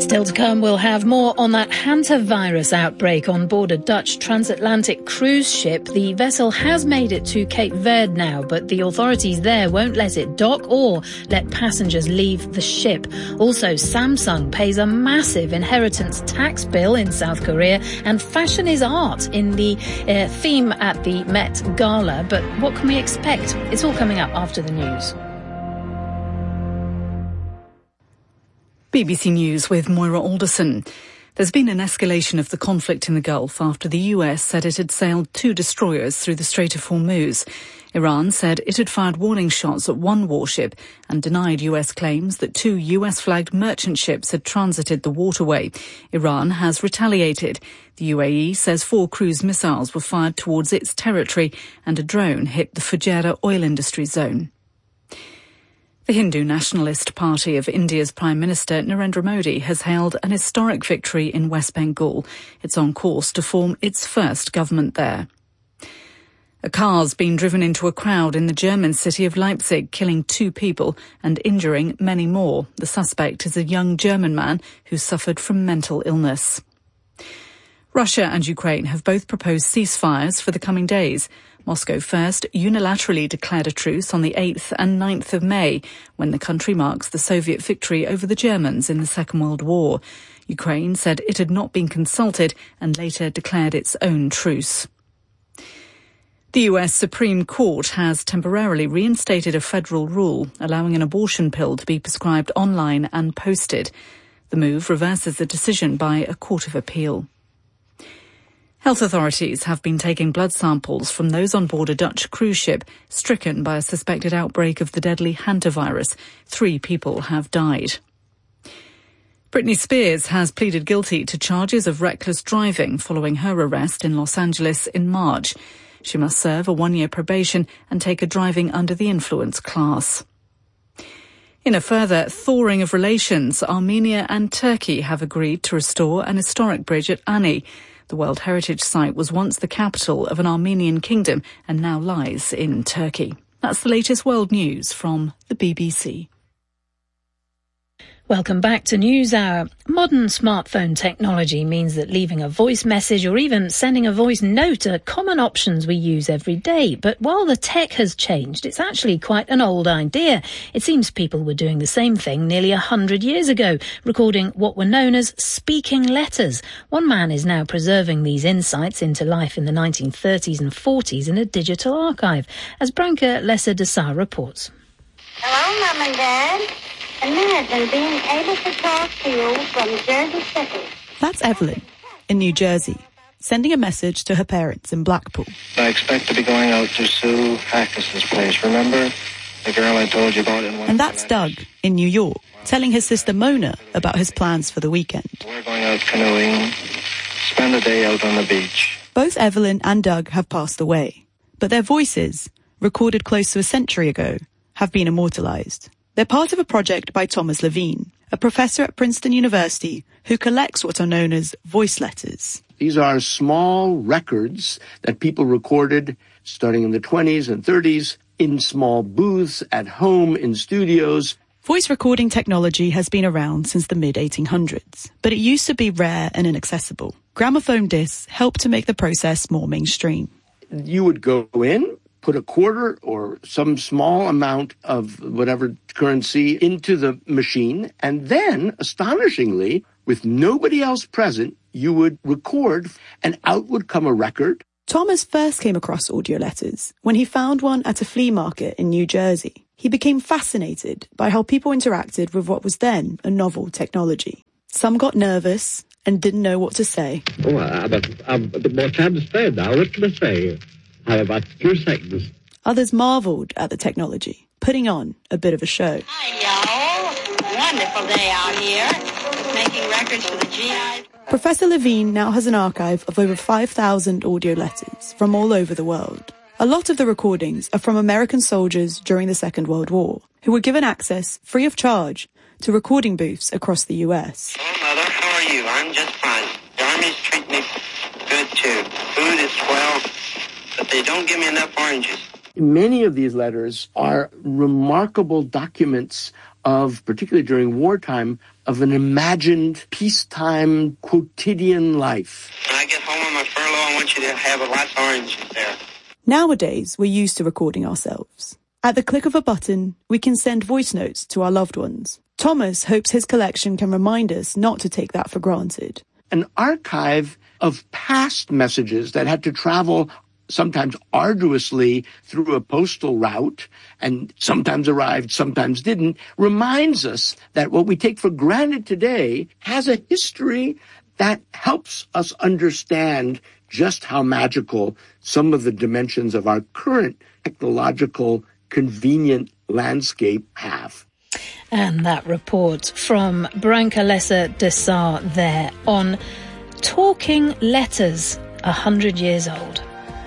Still to come, we'll have more on that hantavirus outbreak on board a Dutch transatlantic cruise ship. The vessel has made it to Cape Verde now, but the authorities there won't let it dock or let passengers leave the ship. Also, Samsung pays a massive inheritance tax bill in South Korea, and fashion is art in the theme at the Met Gala. But what can we expect? It's all coming up after the news. BBC News with Moira Alderson. There's been an escalation of the conflict in the Gulf after the US said it had sailed 2 destroyers through the Strait of Hormuz. Iran said it had fired warning shots at one warship and denied US claims that 2 US-flagged merchant ships had transited the waterway. Iran has retaliated. The UAE says 4 cruise missiles were fired towards its territory and a drone hit the Fujairah oil industry zone. The Hindu Nationalist Party of India's Prime Minister Narendra Modi has hailed an historic victory in West Bengal. It's on course to form its first government there. A car's been driven into a crowd in the German city of Leipzig, killing 2 people and injuring many more. The suspect is a young German man who suffered from mental illness. Russia and Ukraine have both proposed ceasefires for the coming days. Moscow first unilaterally declared a truce on the 8th and 9th of May, when the country marks the Soviet victory over the Germans in the Second World War. Ukraine said it had not been consulted and later declared its own truce. The US Supreme Court has temporarily reinstated a federal rule allowing an abortion pill to be prescribed online and posted. The move reverses the decision by a court of appeal. Health authorities have been taking blood samples from those on board a Dutch cruise ship stricken by a suspected outbreak of the deadly hantavirus. 3 people have died. Britney Spears has pleaded guilty to charges of reckless driving following her arrest in Los Angeles in March. She must serve a 1-year probation and take a driving under the influence class. In a further thawing of relations, Armenia and Turkey have agreed to restore an historic bridge at Ani. The World Heritage Site was once the capital of an Armenian kingdom and now lies in Turkey. That's the latest world news from the BBC. Welcome back to NewsHour. Modern smartphone technology means that leaving a voice message or even sending a voice note are common options we use every day. But while the tech has changed, it's actually quite an old idea. It seems people were doing the same thing nearly 100 years ago, recording what were known as speaking letters. One man is now preserving these insights into life in the 1930s and 40s in a digital archive, as Branka Lesser-Desar reports. Hello, Mum and Dad. Imagine being able to talk to you from Jersey City. That's Evelyn, in New Jersey, sending a message to her parents in Blackpool. I expect to be going out to Sue Hackis's place, remember? The girl I told you about. And that's Doug, in New York, telling his sister Mona about his plans for the weekend. We're going out canoeing, spend a day out on the beach. Both Evelyn and Doug have passed away, but their voices, recorded close to a century ago, have been immortalized. They're part of a project by Thomas Levine, a professor at Princeton University who collects what are known as voice letters. These are small records that people recorded starting in the 20s and 30s in small booths, at home, in studios. Voice recording technology has been around since the mid-1800s, but it used to be rare and inaccessible. Gramophone discs helped to make the process more mainstream. You would go in, put a quarter or some small amount of whatever currency into the machine, and then, astonishingly, with nobody else present, you would record, and out would come a record. Thomas first came across audio letters when he found one at a flea market in New Jersey. He became fascinated by how people interacted with what was then a novel technology. Some got nervous and didn't know what to say. Oh, I'm a bit more time to spare now. What can I say? I have about 2 seconds. Others marvelled at the technology, putting on a bit of a show. Hi, y'all. Wonderful day out here. Just making records for the GIs. Professor Levine now has an archive of over 5,000 audio letters from all over the world. A lot of the recordings are from American soldiers during the Second World War, who were given access, free of charge, to recording booths across the US. Hello, Mother. How are you? I'm just fine. The Army's treating me good, too. Food is swell, but they don't give me enough oranges. Many of these letters are remarkable documents of, particularly during wartime, of an imagined peacetime quotidian life. When I get home on my furlough, I want you to have a lot of oranges there. Nowadays, we're used to recording ourselves. At the click of a button, we can send voice notes to our loved ones. Thomas hopes his collection can remind us not to take that for granted. An archive of past messages that had to travel sometimes arduously through a postal route and sometimes arrived, sometimes didn't, reminds us that what we take for granted today has a history that helps us understand just how magical some of the dimensions of our current technological convenient landscape have. And that report from Branka Lesser-Dessart there on Talking Letters, 100 years old.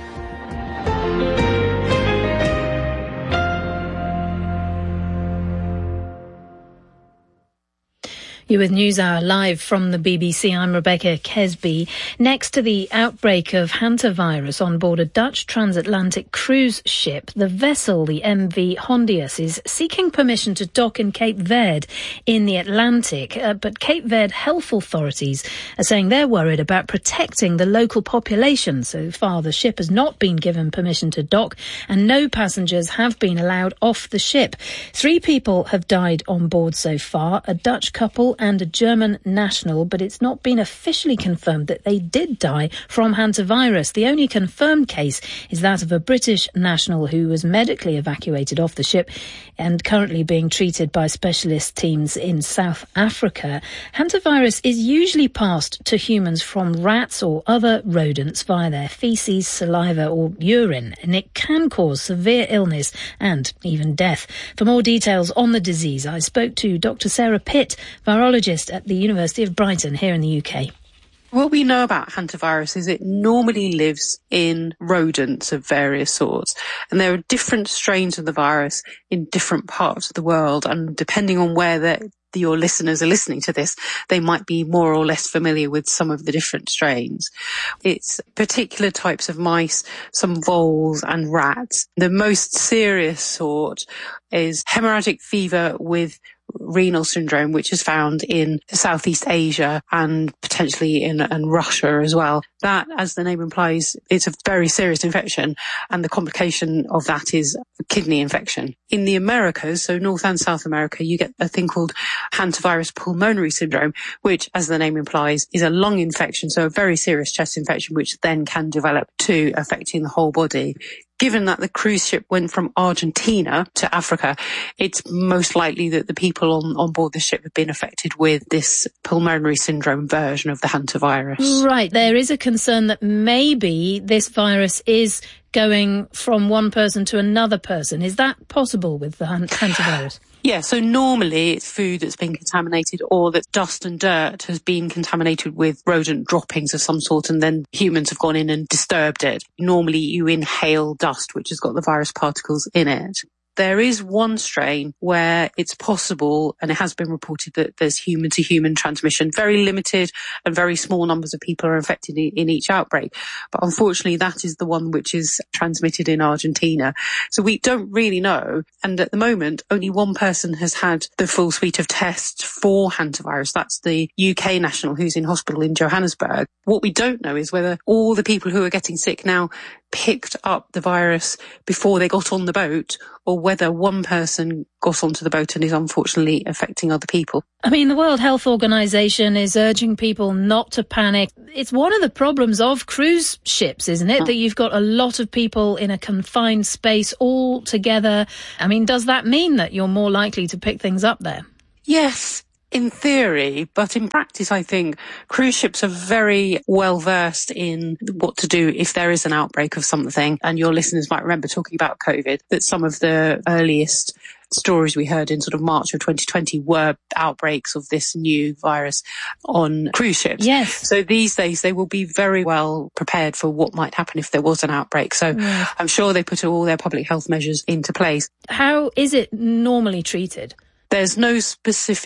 You're with NewsHour live from the BBC. I'm Rebecca Kesby. Next to the outbreak of hantavirus on board a Dutch transatlantic cruise ship, the vessel, the MV Hondius, is seeking permission to dock in Cape Verde in the Atlantic. But Cape Verde health authorities are saying they're worried about protecting the local population. So far, the ship has not been given permission to dock and no passengers have been allowed off the ship. 3 people have died on board so far, a Dutch couple and a German national, but it's not been officially confirmed that they did die from hantavirus. The only confirmed case is that of a British national who was medically evacuated off the ship and currently being treated by specialist teams in South Africa. Hantavirus is usually passed to humans from rats or other rodents via their feces, saliva or urine, and it can cause severe illness and even death. For more details on the disease, I spoke to Dr. Sarah Pitt, virologist at the University of Brighton here in the UK. What we know about hantavirus is it normally lives in rodents of various sorts, and there are different strains of the virus in different parts of the world, and depending on where your listeners are listening to this, they might be more or less familiar with some of the different strains. It's particular types of mice, some voles and rats. The most serious sort is hemorrhagic fever with renal syndrome, which is found in Southeast Asia and potentially in Russia as well. That, as the name implies, it's a very serious infection, and the complication of that is a kidney infection. In the Americas, so North and South America, you get a thing called hantavirus pulmonary syndrome, which, as the name implies, is a lung infection, so a very serious chest infection, which then can develop to affecting the whole body. Given that the cruise ship went from Argentina to Africa, it's most likely that the people on board the ship have been affected with this pulmonary syndrome version of the hantavirus. Right. There is a concern that maybe this virus is going from one person to another person. Is that possible with the hantavirus? Yeah, so normally it's food that's been contaminated, or that dust and dirt has been contaminated with rodent droppings of some sort, and then humans have gone in and disturbed it. Normally you inhale dust which has got the virus particles in it. There is one strain where it's possible, and it has been reported, that there's human-to-human transmission. Very limited and very small numbers of people are infected in each outbreak. But unfortunately, that is the one which is transmitted in Argentina. So we don't really know. And at the moment, only one person has had the full suite of tests for hantavirus. That's the UK national who's in hospital in Johannesburg. What we don't know is whether all the people who are getting sick now picked up the virus before they got on the boat, or whether one person got onto the boat and is unfortunately affecting other people. I mean, the World Health Organization is urging people not to panic. It's one of the problems of cruise ships, isn't it? That you've got a lot of people in a confined space all together. I mean, does that mean that you're more likely to pick things up there? Yes. In theory, but in practice, I think cruise ships are very well versed in what to do if there is an outbreak of something. And your listeners might remember talking about COVID, that some of the earliest stories we heard in sort of March of 2020 were outbreaks of this new virus on cruise ships. Yes. So these days they will be very well prepared for what might happen if there was an outbreak. So yes. I'm sure they put all their public health measures into place. How is it normally treated? There's no specific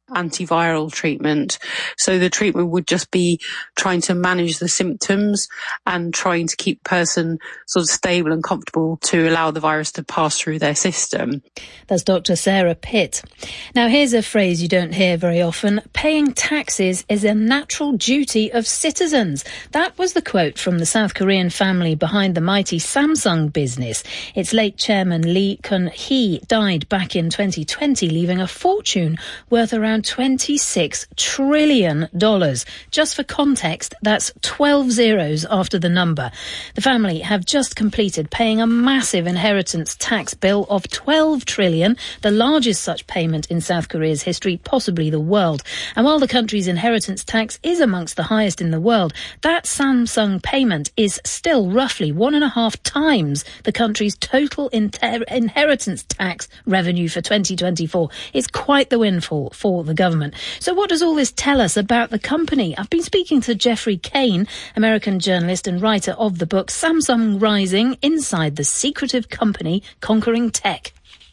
antiviral treatment. So the treatment would just be trying to manage the symptoms and trying to keep the person sort of stable and comfortable to allow the virus to pass through their system. That's Dr. Sarah Pitt. Now, here's a phrase you don't hear very often. Paying taxes is a natural duty of citizens. That was the quote from the South Korean family behind the mighty Samsung business. Its late chairman Lee Kun-hee died back in 2020, leaving a fortune worth around $26 trillion. Just for context, that's 12 zeros after the number. The family have just completed paying a massive inheritance tax bill of $12 trillion, the largest such payment in South Korea's history, possibly the world. And while the country's inheritance tax is amongst the highest in the world, that Samsung payment is still roughly 1.5 times the country's total inheritance tax revenue for 2024. It's quite the windfall for the government. So what does all this tell us about the company? I've been speaking to Jeffrey Kane, American journalist and writer of the book Samsung Rising: Inside the Secretive Company Conquering Tech.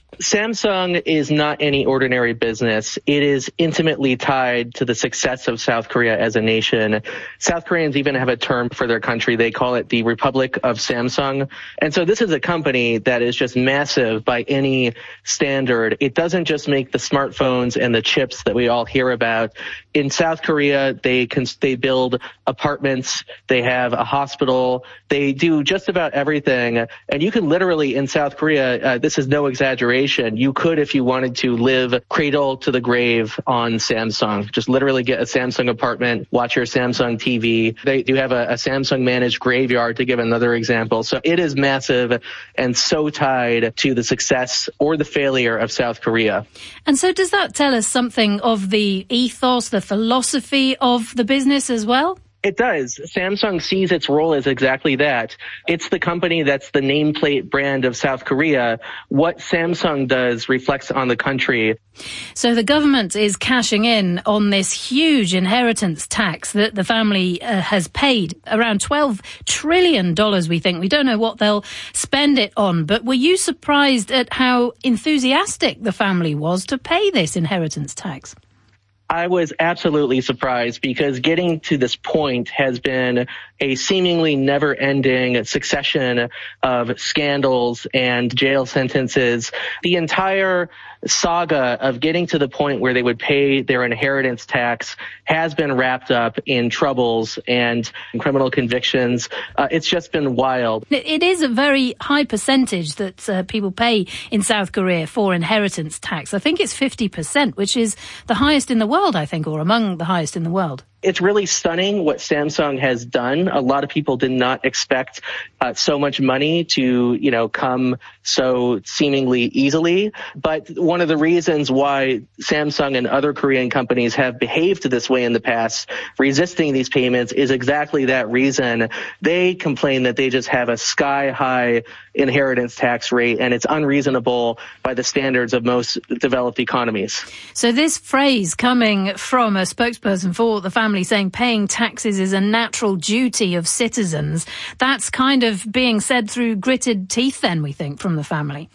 Samsung is not any ordinary business. It is intimately tied to the success of South Korea as a nation. South Koreans even have a term for their country. They call it the Republic of Samsung. And so this is a company that is just massive by any standard. It doesn't just make the smartphones and the chips that we all hear about. In South Korea, they build apartments. They have a hospital. They do just about everything. And you can literally, in South Korea, this is no exaggeration, you could, if you wanted to, live cradle to the grave on Samsung. Just literally get a Samsung apartment, watch your Samsung TV. They do have a Samsung managed graveyard, to give another example. So it is massive and so tied to the success or the failure of South Korea. And so does that tell us something of the ethos, the philosophy of the business as well? It does. Samsung sees its role as exactly that. It's the company that's the nameplate brand of South Korea. What Samsung does reflects on the country. So the government is cashing in on this huge inheritance tax that the family has paid, around $12 trillion, we think. We don't know what they'll spend it on. But were you surprised at how enthusiastic the family was to pay this inheritance tax? I was absolutely surprised, because getting to this point has been a seemingly never-ending succession of scandals and jail sentences. The entire saga of getting to the point where they would pay their inheritance tax has been wrapped up in troubles and criminal convictions. It's just been wild. It is a very high percentage that people pay in South Korea for inheritance tax. I think it's 50%, which is the highest in the world, I think, or among the highest in the world. It's really stunning what Samsung has done. A lot of people did not expect so much money to, come so seemingly easily. But one of the reasons why Samsung and other Korean companies have behaved this way in the past, resisting these payments, is exactly that reason. They complain that they just have a sky-high inheritance tax rate, and it's unreasonable by the standards of most developed economies. So this phrase coming from a spokesperson for the family saying paying taxes is a natural duty of citizens, that's kind of being said through gritted teeth then, we think, from the family.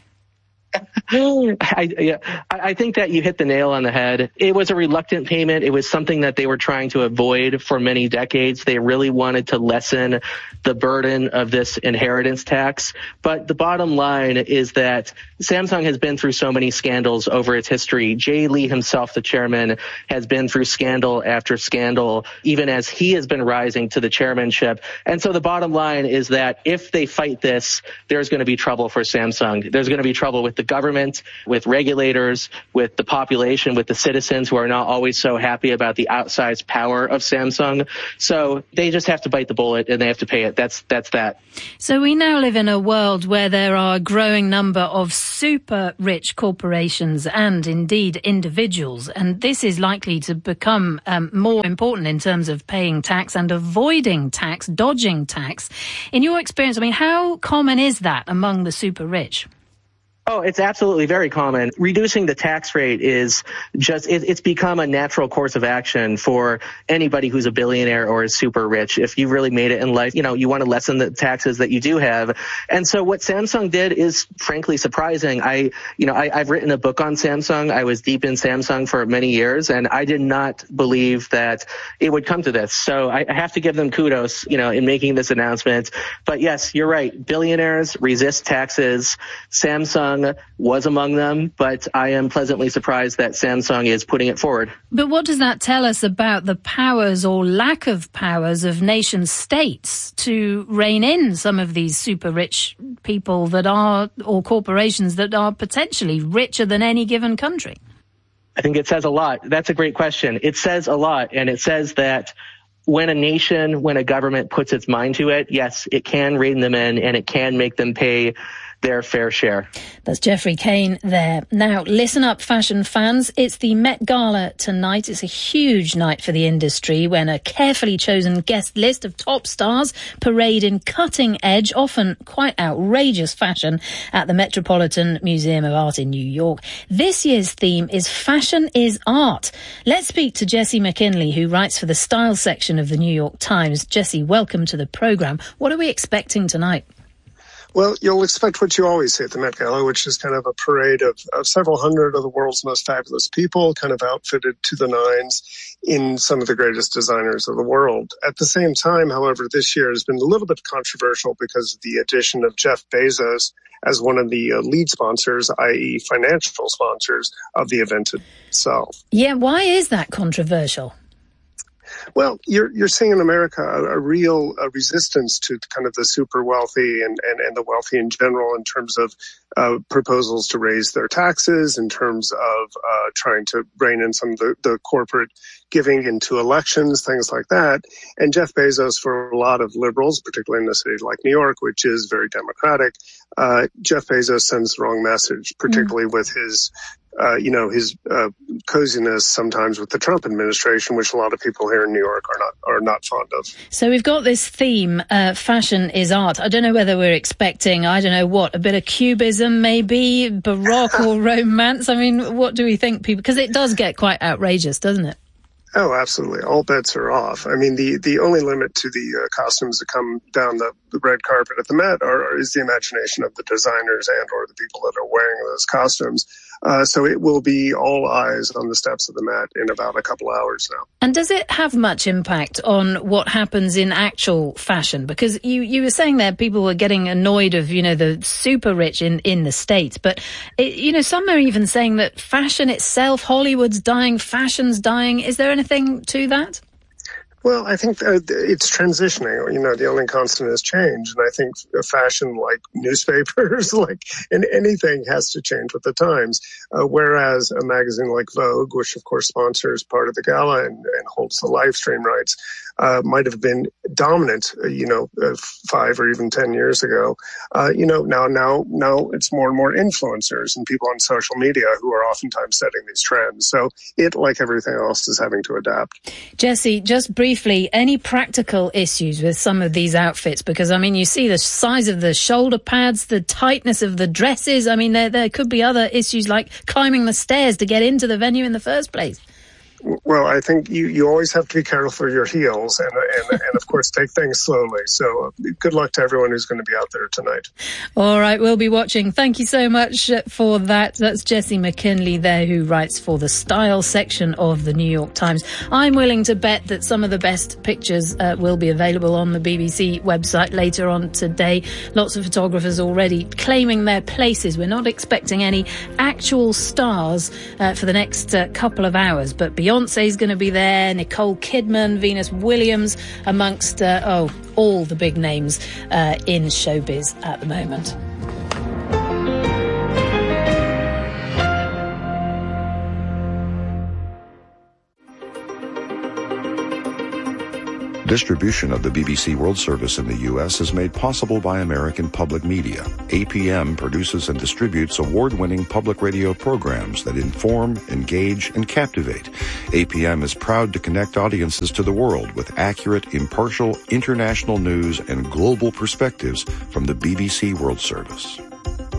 I think that you hit the nail on the head. It was a reluctant payment. It was something that they were trying to avoid for many decades. They really wanted to lessen the burden of this inheritance tax. But the bottom line is that Samsung has been through so many scandals over its history. Jay Lee himself, the chairman, has been through scandal after scandal, even as he has been rising to the chairmanship. And so the bottom line is that if they fight this, there's going to be trouble for Samsung. There's going to be trouble with the government, with regulators, with the population, with the citizens who are not always so happy about the outsized power of Samsung. So they just have to bite the bullet and they have to pay it. That's that. So we now live in a world where there are a growing number of super rich corporations and indeed individuals. And this is likely to become more important in terms of paying tax and avoiding tax, dodging tax. In your experience, how common is that among the super rich? Oh, it's absolutely very common. Reducing the tax rate is just, it's become a natural course of action for anybody who's a billionaire or is super rich. If you really made it in life, you want to lessen the taxes that you do have. And so what Samsung did is frankly surprising. I've written a book on Samsung. I was deep in Samsung for many years, and I did not believe that it would come to this. So I have to give them kudos, in making this announcement. But yes, you're right. Billionaires resist taxes. Samsung was among them, but I am pleasantly surprised that Samsung is putting it forward. But what does that tell us about the powers or lack of powers of nation states to rein in some of these super rich people or corporations that are potentially richer than any given country? I think it says a lot. That's a great question. It says a lot, and it says that when a government puts its mind to it, yes, it can rein them in and it can make them pay their fair share. That's Geoffrey Kane there. Now, listen up, fashion fans. It's the Met Gala tonight. It's a huge night for the industry when a carefully chosen guest list of top stars parade in cutting-edge, often quite outrageous fashion at the Metropolitan Museum of Art in New York. This year's theme is Fashion is Art. Let's speak to Jessie McKinley, who writes for the style section of the New York Times. Jessie, welcome to the programme. What are we expecting tonight? Well, you'll expect what you always see at the Met Gala, which is kind of a parade of several hundred of the world's most fabulous people, kind of outfitted to the nines in some of the greatest designers of the world. At the same time, however, this year has been a little bit controversial because of the addition of Jeff Bezos as one of the lead sponsors, i.e. financial sponsors of the event itself. Yeah, why is that controversial? Well, you're seeing in America a real resistance to kind of the super wealthy and the wealthy in general in terms of proposals to raise their taxes, in terms of trying to rein in some of the corporate giving into elections, things like that. And Jeff Bezos, for a lot of liberals, particularly in a city like New York, which is very democratic, Jeff Bezos sends the wrong message, particularly with his coziness sometimes with the Trump administration, which a lot of people here in New York are not fond of. So we've got this theme, fashion is art. I don't know whether we're expecting, a bit of cubism, maybe Baroque or romance. I mean, what do we think, people? Because it does get quite outrageous, doesn't it? Oh, absolutely. All bets are off. I mean, the only limit to the costumes that come down the red carpet at the Met is the imagination of the designers and or the people that are wearing those costumes. So it will be all eyes on the steps of the Met in about a couple hours now. And does it have much impact on what happens in actual fashion? Because you were saying there people were getting annoyed of, the super rich in the States. But, some are even saying that fashion itself, Hollywood's dying, fashion's dying. Is there anything to that? Well, I think it's transitioning. The only constant is change. And I think fashion, like newspapers, and anything, has to change with the times. Whereas a magazine like Vogue, which of course sponsors part of the gala and holds the live stream rights, might have been dominant, 5 or even 10 years ago. Now it's more and more influencers and people on social media who are oftentimes setting these trends. So it, like everything else, is having to adapt. Jessie, just briefly, any practical issues with some of these outfits? Because, you see the size of the shoulder pads, the tightness of the dresses. There could be other issues like climbing the stairs to get into the venue in the first place. Well, I think you always have to be careful for your heels and of course take things slowly. So good luck to everyone who's going to be out there tonight. All right, we'll be watching. Thank you so much for that. That's Jessie McKinley there, who writes for the style section of the New York Times. I'm willing to bet that some of the best pictures will be available on the BBC website later on today. Lots of photographers already claiming their places. We're not expecting any actual stars for the next couple of hours, but Beyonce's going to be there, Nicole Kidman, Venus Williams, amongst all the big names in showbiz at the moment. Distribution of the BBC World Service in the U.S. is made possible by American Public Media. APM produces and distributes award-winning public radio programs that inform, engage, and captivate. APM is proud to connect audiences to the world with accurate, impartial, international news and global perspectives from the BBC World Service.